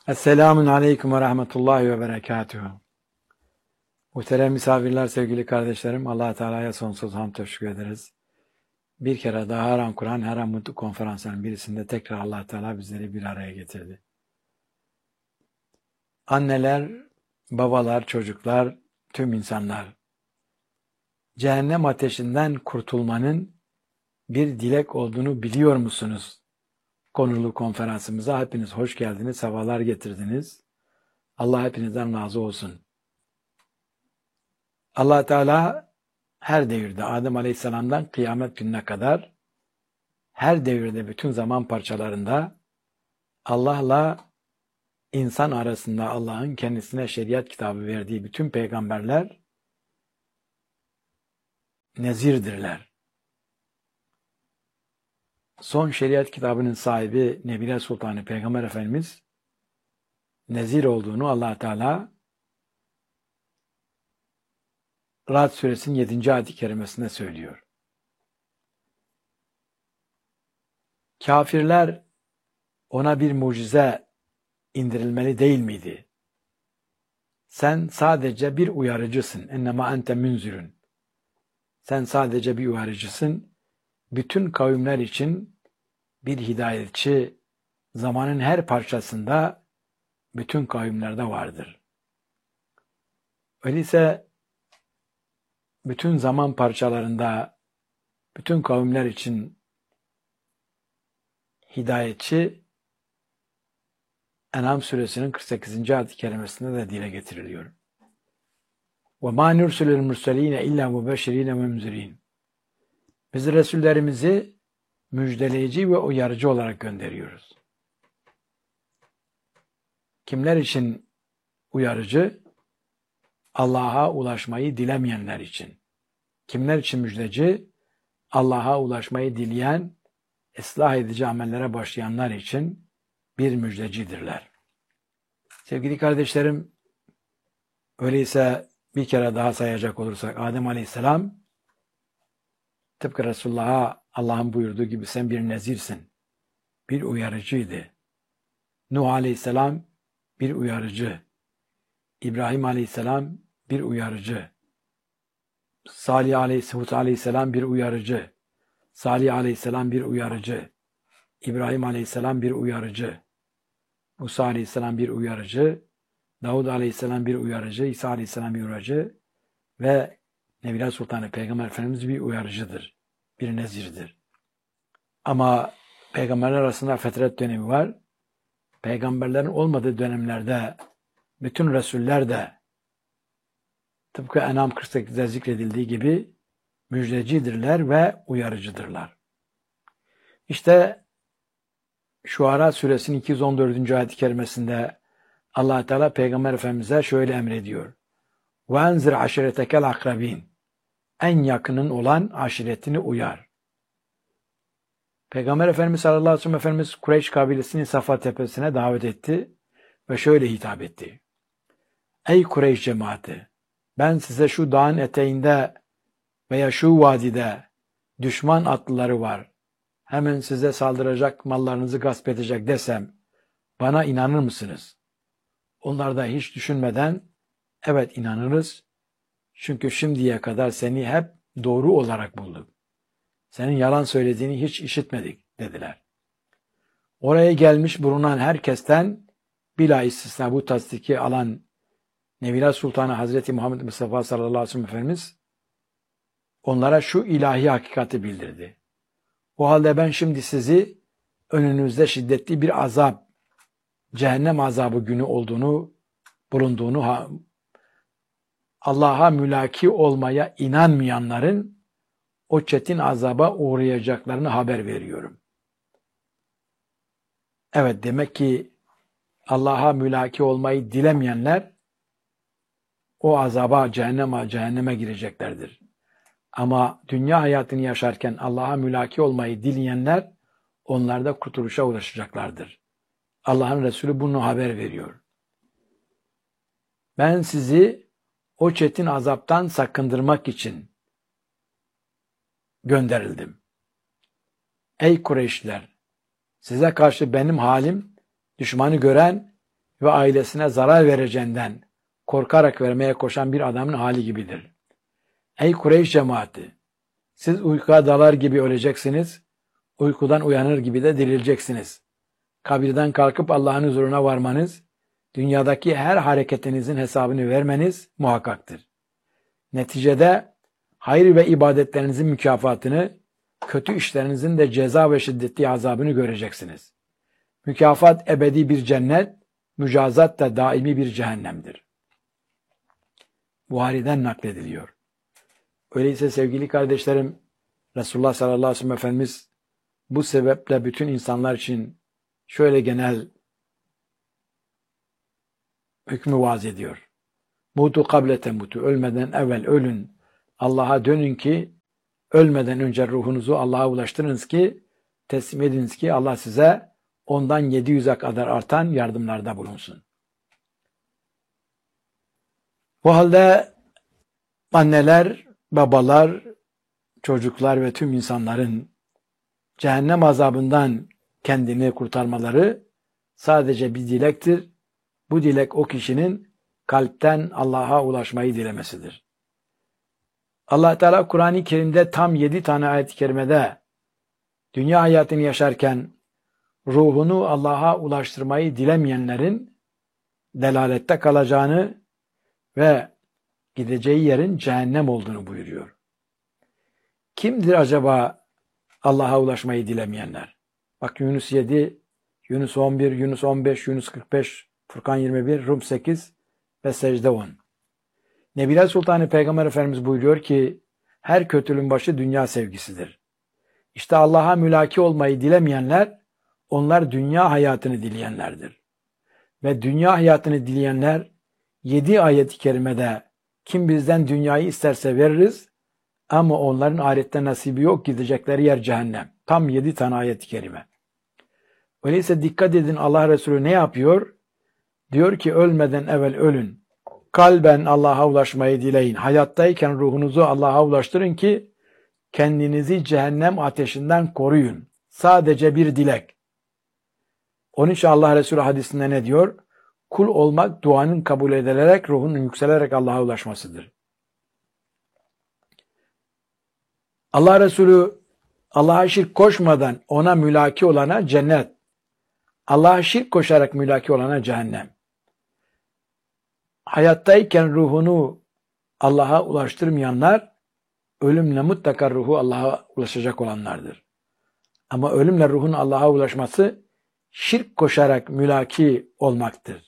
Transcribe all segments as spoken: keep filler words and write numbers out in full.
Esselamun Aleyküm ve Rahmetullahi ve Berekatuhu. Muhterem misafirler, sevgili kardeşlerim, Allah Teala'ya sonsuz hamd teşekkür ederiz. Bir kere daha Haram Kur'an, Haram Mutlu konferansların birisinde tekrar Allah Teala bizleri bir araya getirdi. Anneler, babalar, çocuklar, tüm insanlar, cehennem ateşinden kurtulmanın bir dilek olduğunu biliyor musunuz? Konulu konferansımıza hepiniz hoş geldiniz, sefalar getirdiniz. Allah hepinizden razı olsun. Allah Teala her devirde Adem Aleyhisselam'dan kıyamet gününe kadar her devirde bütün zaman parçalarında Allah'la insan arasında Allah'ın kendisine şeriat kitabı verdiği bütün peygamberler nezirdirler. Son şeriat kitabının sahibi Nebiler Sultanı Peygamber Efendimiz nezir olduğunu Allah Teala Ra'd suresinin yedinci ayet-i kerimesinde söylüyor. Kafirler ona bir mucize indirilmeli değil miydi? Sen sadece bir uyarıcısın. Ennema ente münzirün. Sen sadece bir uyarıcısın. Bütün kavimler için bir hidayetçi zamanın her parçasında bütün kavimlerde vardır. Öyleyse bütün zaman parçalarında bütün kavimler için hidayetçi En'am suresinin kırk sekizinci ayet-i kerimesinde de dile getiriliyor. وَمَا نُرْسُلُ الْمُرْسَلِينَ اِلَّا مُبَشِّر۪ينَ وَمُنْزِر۪ينَ Biz Resullerimizi müjdeleyici ve uyarıcı olarak gönderiyoruz. Kimler için uyarıcı? Allah'a ulaşmayı dilemeyenler için. Kimler için müjdeci? Allah'a ulaşmayı dileyen, ıslah edici amellere başlayanlar için bir müjdecidirler. Sevgili kardeşlerim, öyleyse bir kere daha sayacak olursak Adem Aleyhisselam tıpkı Resulullah'a Allah'ın buyurduğu gibi sen bir nezirsin, bir uyarıcıydı. Nuh Aleyhisselam bir uyarıcı. İbrahim Aleyhisselam bir uyarıcı. Salih Aleyhisselam bir uyarıcı. Salih Aleyhisselam bir uyarıcı. İbrahim Aleyhisselam bir uyarıcı. Musa Aleyhisselam bir uyarıcı. Davud Aleyhisselam bir uyarıcı. İsa Aleyhisselam bir uyarıcı. Ve Nebiler Sultanı Peygamber Efendimiz bir uyarıcıdır. Bir nezirdir. Ama peygamberler arasında fetret dönemi var. Peygamberlerin olmadığı dönemlerde bütün Resuller de tıpkı En'am kırk sekizde zikredildiği gibi müjdecidirler ve uyarıcıdırlar. İşte Şuara suresinin iki yüz on dördüncü ayet-i kerimesinde Allah Teala Peygamber Efendimiz'e şöyle emrediyor. وَاَنْزِرْ عَشِرَتَكَ الْاَقْرَب۪ينَ En yakının olan aşiretini uyar. Peygamber Efendimiz sallallahu aleyhi ve sellem Efendimiz Kureyş kabilesini Safa tepesine davet etti ve şöyle hitap etti. Ey Kureyş cemaati! Ben size şu dağın eteğinde veya şu vadide düşman atlıları var. Hemen size saldıracak, mallarınızı gasp edecek desem, bana inanır mısınız? Onlar da hiç düşünmeden, evet inanırız. Çünkü şimdiye kadar seni hep doğru olarak bulduk. Senin yalan söylediğini hiç işitmedik dediler. Oraya gelmiş bulunan herkesten bila istisna bu tasdiki alan Nebiler Sultanı Hazreti Muhammed Mustafa sallallahu aleyhi ve sellem Efendimiz onlara şu ilahi hakikati bildirdi. O halde ben şimdi sizi önünüzde şiddetli bir azap, cehennem azabı günü olduğunu, bulunduğunu, Allah'a mülaki olmaya inanmayanların o çetin azaba uğrayacaklarını haber veriyorum. Evet, demek ki Allah'a mülaki olmayı dilemeyenler o azaba, cehenneme, cehenneme gireceklerdir. Ama dünya hayatını yaşarken Allah'a mülaki olmayı dileyenler onlar da kurtuluşa ulaşacaklardır. Allah'ın Resulü bunu haber veriyor. Ben sizi o çetin azaptan sakındırmak için gönderildim. Ey Kureyşliler! Size karşı benim halim düşmanı gören ve ailesine zarar vereceğinden korkarak vermeye koşan bir adamın hali gibidir. Ey Kureyş cemaati! Siz uykuya dalar gibi öleceksiniz, uykudan uyanır gibi de dirileceksiniz. Kabirden kalkıp Allah'ın huzuruna varmanız, dünyadaki her hareketinizin hesabını vermeniz muhakkaktır. Neticede hayır ve ibadetlerinizin mükafatını, kötü işlerinizin de ceza ve şiddetli azabını göreceksiniz. Mükafat ebedi bir cennet, mücazat da daimi bir cehennemdir. Buhari'den naklediliyor. Öyleyse sevgili kardeşlerim, Resulullah sallallahu aleyhi ve sellem Efendimiz bu sebeple bütün insanlar için şöyle genel hükmü vaz ediyor. Mutu kable temutu, ölmeden evvel ölün, Allah'a dönün ki, ölmeden önce ruhunuzu Allah'a ulaştırınız ki, teslim ediniz ki Allah size ondan yedi yüze kadar artan yardımlarda bulunsun. Bu halde anneler, babalar, çocuklar ve tüm insanların cehennem azabından kendini kurtarmaları sadece bir dilektir. Bu dilek o kişinin kalpten Allah'a ulaşmayı dilemesidir. Allah Teala Kur'an-ı Kerim'de tam yedi tane ayet-i kerimede dünya hayatını yaşarken ruhunu Allah'a ulaştırmayı dilemeyenlerin delalette kalacağını ve gideceği yerin cehennem olduğunu buyuruyor. Kimdir acaba Allah'a ulaşmayı dilemeyenler? Bak Yunus yedi, Yunus on bir, Yunus on beş, Yunus kırk beş, Furkan yirmi bir, Rum sekiz ve Secde on. Nebile Sultanı Peygamber Efendimiz buyuruyor ki her kötülüğün başı dünya sevgisidir. İşte Allah'a mülaki olmayı dilemeyenler onlar dünya hayatını dileyenlerdir. Ve dünya hayatını dileyenler yedi ayet-i kerimede kim bizden dünyayı isterse veririz ama onların ahirette nasibi yok, gidecekleri yer cehennem. Tam yedi tane ayet-i kerime. Öyleyse dikkat edin, Allah Resulü ne yapıyor? Diyor ki ölmeden evvel ölün. Kalben Allah'a ulaşmayı dileyin. Hayattayken ruhunuzu Allah'a ulaştırın ki kendinizi cehennem ateşinden koruyun. Sadece bir dilek. Onun için Allah Resulü hadisinde ne diyor? Kul olmak duanın kabul edilerek ruhun yükselerek Allah'a ulaşmasıdır. Allah Resulü Allah'a şirk koşmadan ona mülaki olana cennet, Allah'a şirk koşarak mülaki olana cehennem. Hayattayken ruhunu Allah'a ulaştırmayanlar ölümle mutlaka ruhu Allah'a ulaşacak olanlardır. Ama ölümle ruhun Allah'a ulaşması şirk koşarak mülaki olmaktır.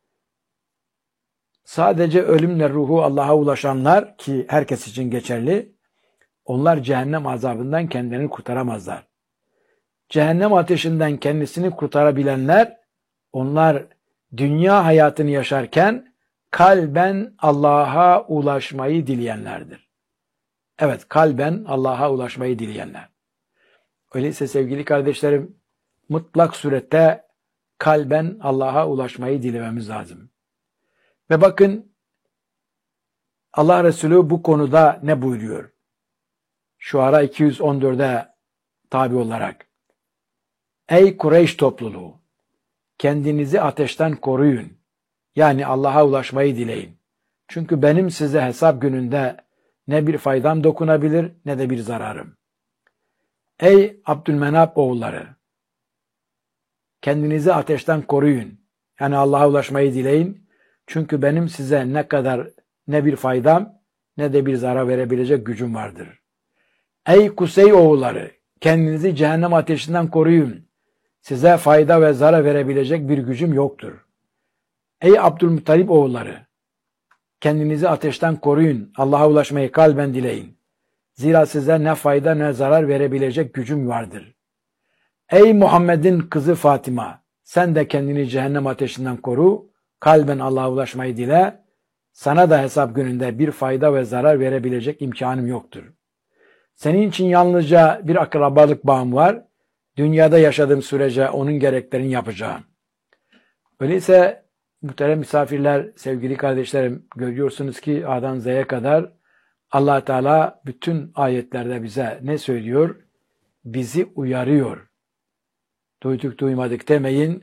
Sadece ölümle ruhu Allah'a ulaşanlar ki herkes için geçerli, onlar cehennem azabından kendilerini kurtaramazlar. Cehennem ateşinden kendisini kurtarabilenler, onlar dünya hayatını yaşarken kalben Allah'a ulaşmayı dileyenlerdir. Evet, kalben Allah'a ulaşmayı dileyenler. Öyleyse sevgili kardeşlerim, mutlak surette kalben Allah'a ulaşmayı dilememiz lazım. Ve bakın Allah Resulü bu konuda ne buyuruyor? Şuara iki yüz on dörde tabi olarak. Ey Kureyş topluluğu! Kendinizi ateşten koruyun. Yani Allah'a ulaşmayı dileyin. Çünkü benim size hesap gününde ne bir faydam dokunabilir ne de bir zararım. Ey Abdülmenap oğulları! Kendinizi ateşten koruyun. Yani Allah'a ulaşmayı dileyin. Çünkü benim size ne kadar ne bir faydam ne de bir zarar verebilecek gücüm vardır. Ey Kusey oğulları! Kendinizi cehennem ateşinden koruyun. Size fayda ve zarar verebilecek bir gücüm yoktur. Ey Abdülmuttalip oğulları! Kendinizi ateşten koruyun. Allah'a ulaşmayı kalben dileyin. Zira size ne fayda ne zarar verebilecek gücüm vardır. Ey Muhammed'in kızı Fatıma! Sen de kendini cehennem ateşinden koru. Kalben Allah'a ulaşmayı dile. Sana da hesap gününde bir fayda ve zarar verebilecek imkanım yoktur. Senin için yalnızca bir akrabalık bağım var. Dünyada yaşadığım sürece onun gereklerini yapacağım. Öyleyse muhterem misafirler, sevgili kardeşlerim, görüyorsunuz ki A'dan Z'ye kadar Allah Teala bütün ayetlerde bize ne söylüyor? Bizi uyarıyor. Duyduk duymadık demeyin.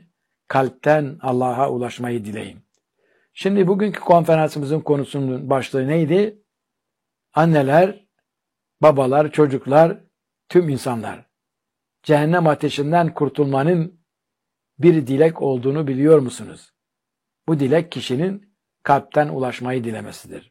kalpten Allah'a ulaşmayı dileyin. Şimdi bugünkü konferansımızın konusunun başlığı neydi? Anneler, babalar, çocuklar, tüm insanlar. Cehennem ateşinden kurtulmanın bir dilek olduğunu biliyor musunuz? Bu dilek kişinin kalpten ulaşmayı dilemesidir.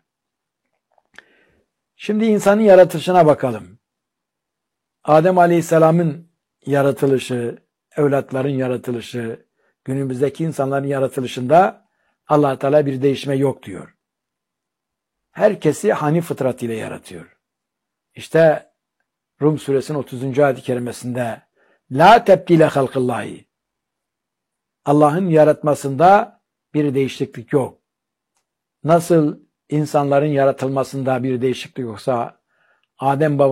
Şimdi insanın yaratılışına bakalım. Adem Aleyhisselam'ın yaratılışı, evlatların yaratılışı, günümüzdeki insanların yaratılışında Allah Teala bir değişme yok diyor. Herkesi hanif fıtratıyla yaratıyor. İşte Rum suresinin otuzuncu ayet-i kerimesinde La tebdile halkıllahi, Allah'ın yaratmasında bir değişiklik yok. Nasıl insanların yaratılmasında bir değişiklik yoksa Adem baba